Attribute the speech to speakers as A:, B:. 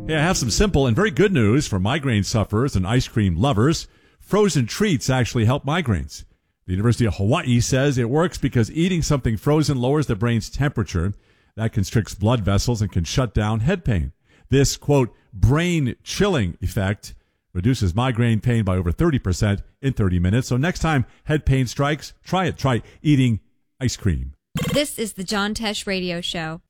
A: Hey, I have some simple and very good news for migraine sufferers and ice cream lovers. Frozen treats actually help migraines. The University of Hawaii says it works because eating something frozen lowers the brain's temperature. That constricts blood vessels and can shut down head pain. This, quote, brain chilling effect reduces migraine pain by over 30% in 30 minutes. So next time head pain strikes, try it. Try eating ice cream.
B: This is the John Tesh Radio Show.